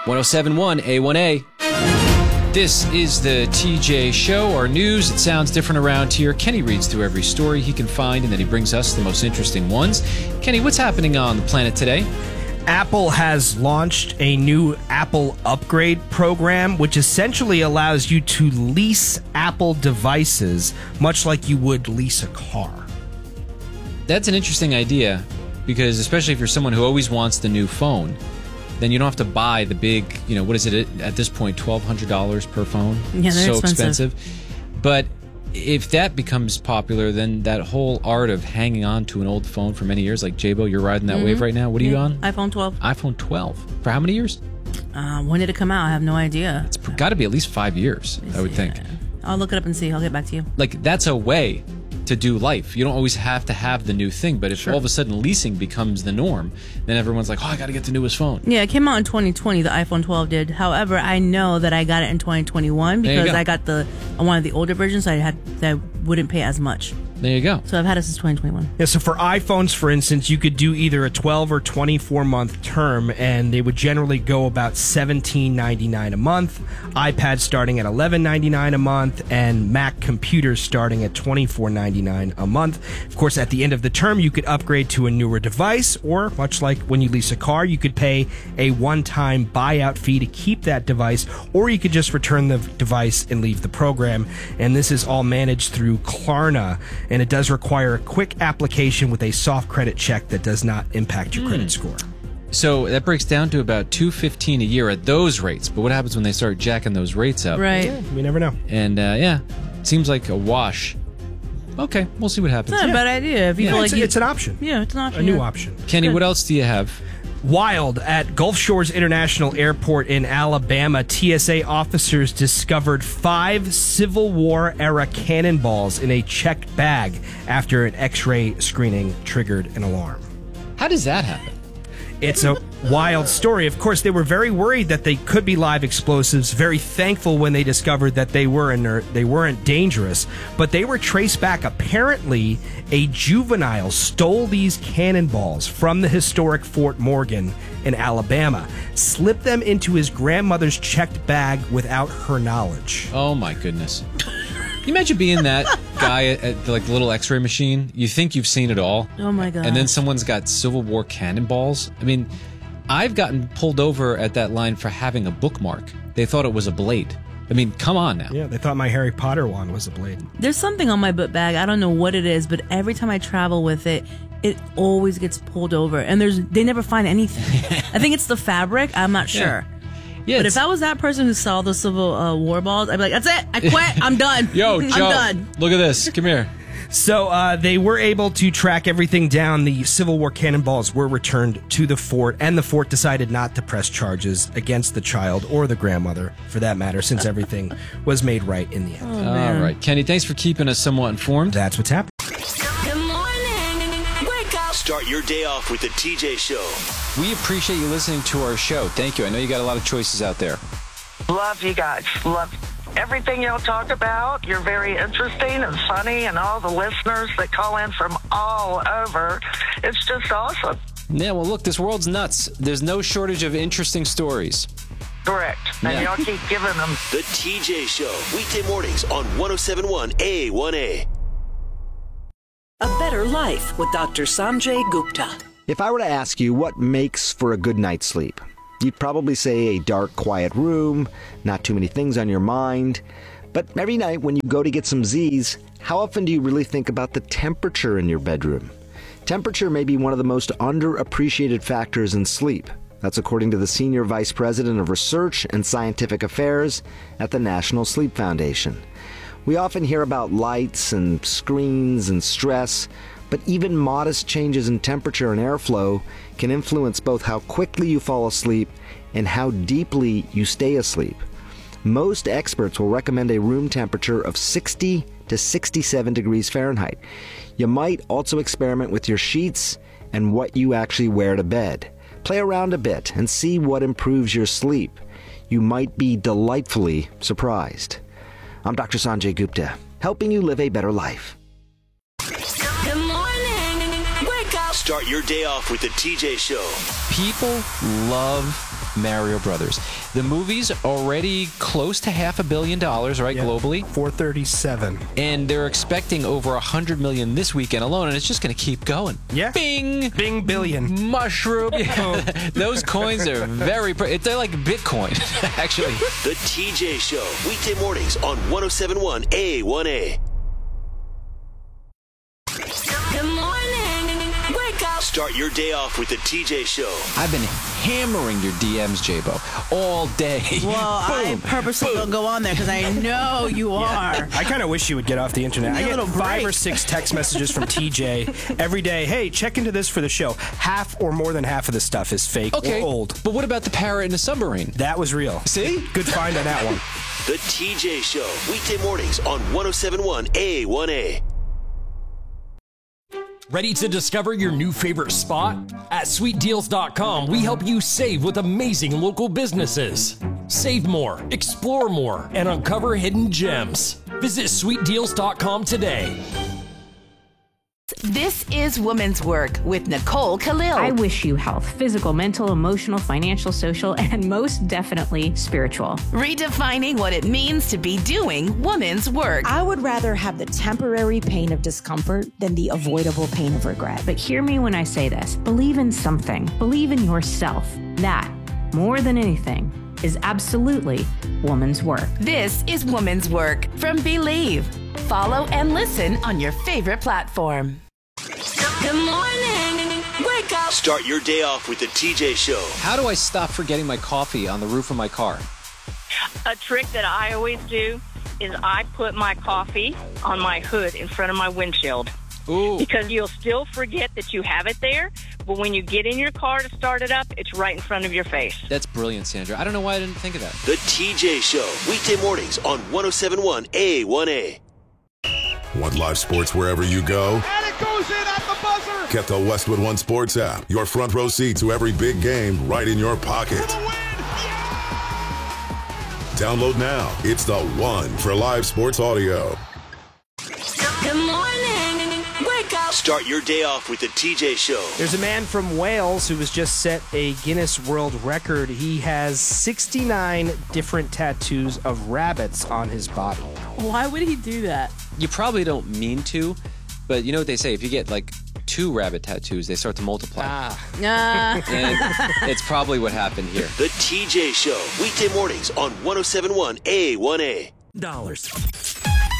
1071 A1A. This is the TJ Show, our news. It sounds different around here. Kenny reads through every story he can find, and then he brings us the most interesting ones. Kenny, what's happening on the planet today? Apple has launched a new Apple Upgrade program, which essentially allows you to lease Apple devices, much like you would lease a car. That's an interesting idea, because especially if you're someone who always wants the new phone, then you don't have to buy the big, what is it at this point, $1,200 per phone? Yeah, they're so expensive. But if that becomes popular, then that whole art of hanging on to an old phone for many years, like J-Bo, you're riding that wave right now. What are you on? iPhone 12. iPhone 12. For how many years? When did it come out? I have no idea. It's got to be at least 5 years, I would think. I'll look it up and see. I'll get back to you. Like, that's a way to do life. You don't always have to have the new thing, but if all of a sudden leasing becomes the norm, then everyone's like, I got to get the newest phone. Yeah, it came out in 2020, the iPhone 12 did. However, I know that I got it in 2021 because I got one of the older versions, so I wouldn't pay as much. There you go. So I've had it since 2021. Yeah, so for iPhones, for instance, you could do either a 12 or 24-month term, and they would generally go about $17.99 a month, iPads starting at $11.99 a month, and Mac computers starting at $24.99 a month. Of course, at the end of the term, you could upgrade to a newer device, or much like when you lease a car, you could pay a one-time buyout fee to keep that device, or you could just return the device and leave the program. And this is all managed through Klarna, and it does require a quick application with a soft credit check that does not impact your credit score. So that breaks down to about $215 a year at those rates. But what happens when they start jacking those rates up? Right. Yeah, we never know. And it seems like a wash. Okay, we'll see what happens. It's not a bad idea. If you feel It's an option. Yeah, it's an option. A new option. Kenny, what else do you have? Wild. At Gulf Shores International Airport in Alabama, TSA officers discovered 5 Civil War-era cannonballs in a checked bag after an X-ray screening triggered an alarm. How does that happen? It's a wild story. Of course, they were very worried that they could be live explosives, very thankful when they discovered that they weren't dangerous, but they were traced back. Apparently, a juvenile stole these cannonballs from the historic Fort Morgan in Alabama, slipped them into his grandmother's checked bag without her knowledge. Oh, my goodness. Can you imagine being that guy at the little X-ray machine? You think you've seen it all. Oh, my God. And then someone's got Civil War cannonballs. I mean, I've gotten pulled over at that line for having a bookmark. They thought it was a blade. I mean, come on now. Yeah, they thought my Harry Potter wand was a blade. There's something on my book bag. I don't know what it is, but every time I travel with it, it always gets pulled over. And they never find anything. I think it's the fabric. I'm not sure. Yeah, but if I was that person who saw the Civil War balls, I'd be like, that's it. I quit. I'm done. Yo, Joe, I'm done. Look at this. Come here. So they were able to track everything down. The Civil War cannonballs were returned to the fort, and the fort decided not to press charges against the child or the grandmother, for that matter, since everything was made right in the end. All right. Kenny, thanks for keeping us somewhat informed. That's what's happening. Good morning. Wake up. Start your day off with the TJ Show. We appreciate you listening to our show. Thank you. I know you got a lot of choices out there. Love you guys. Love everything y'all talk about. You're very interesting and funny, and all the listeners that call in from all over. It's just awesome. Yeah, well, look, this world's nuts. There's no shortage of interesting stories. Correct. And y'all keep giving them. The TJ Show. Weekday mornings on 1071 A1A. A Better Life with Dr. Sanjay Gupta. If I were to ask you what makes for a good night's sleep, you'd probably say a dark, quiet room, not too many things on your mind. But every night when you go to get some Z's, how often do you really think about the temperature in your bedroom? Temperature may be one of the most underappreciated factors in sleep. That's according to the Senior Vice President of Research and Scientific Affairs at the National Sleep Foundation. We often hear about lights and screens and stress, but even modest changes in temperature and airflow can influence both how quickly you fall asleep and how deeply you stay asleep. Most experts will recommend a room temperature of 60 to 67 degrees Fahrenheit. You might also experiment with your sheets and what you actually wear to bed. Play around a bit and see what improves your sleep. You might be delightfully surprised. I'm Dr. Sanjay Gupta, helping you live a better life. Good morning. Wake up. Start your day off with the TJ Show. People love Mario Brothers. The movie's already close to $500 million, right, globally? 437. And they're expecting over 100 million this weekend alone, and it's just going to keep going. Yeah. Bing! Bing billion. Mushroom. Those coins are they're like Bitcoin, actually. The TJ Show, weekday mornings on 107.1 A1A. Good morning. Wake up. Start your day off with the TJ Show. I've been hammering your DMs, J-Bo, all day. Well, I purposely don't go on there because I know you are. I kind of wish you would get off the internet. I get 5 or 6 text messages from TJ every day. Hey, check into this for the show. Half or more than half of the stuff is fake or old. But what about the parrot in the submarine? That was real. See? Good find on that one. The TJ Show, weekday mornings on 107.1 A1A. Ready to discover your new favorite spot? At sweetdeals.com, we help you save with amazing local businesses. Save more, explore more, and uncover hidden gems. Visit sweetdeals.com today. This is Women's Work with Nicole Khalil. I wish you health, physical, mental, emotional, financial, social, and most definitely spiritual. Redefining what it means to be doing women's work. I would rather have the temporary pain of discomfort than the avoidable pain of regret. But hear me when I say this. Believe in something. Believe in yourself. That, more than anything, is absolutely woman's work. This is Women's Work from Believe. Follow and listen on your favorite platform. Good morning. Wake up. Start your day off with the TJ Show. How do I stop forgetting my coffee on the roof of my car? A trick that I always do is I put my coffee on my hood in front of my windshield. Ooh. Because you'll still forget that you have it there, but when you get in your car to start it up, it's right in front of your face. That's brilliant, Sandra. I don't know why I didn't think of that. The TJ Show, weekday mornings on 107.1 A1A. Want live sports wherever you go? And it goes in at the buzzer! Get the Westwood One Sports app. Your front row seat to every big game right in your pocket. Download now. It's the one for live sports audio. Good morning. Wake up. Start your day off with the TJ Show. There's a man from Wales who has just set a Guinness World Record. He has 69 different tattoos of rabbits on his body. Why would he do that? You probably don't mean to, but you know what they say? If you get like 2 rabbit tattoos, they start to multiply. And it's probably what happened here. The TJ Show, weekday mornings on 107.1 A1A. $.